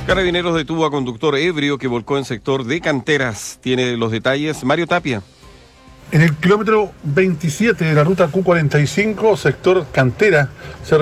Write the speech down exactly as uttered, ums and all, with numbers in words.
Carabineros detuvo a conductor ebrio que volcó en sector de Canteras. Tiene los detalles Mario Tapia. En el kilómetro veintisiete de la ruta Q cuarenta y cinco, sector Cantera, se